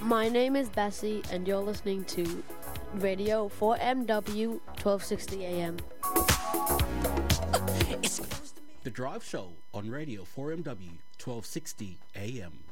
My name is Bessie, and you're listening to Radio 4MW 1260 AM. The Drive Show on Radio 4MW 1260 AM.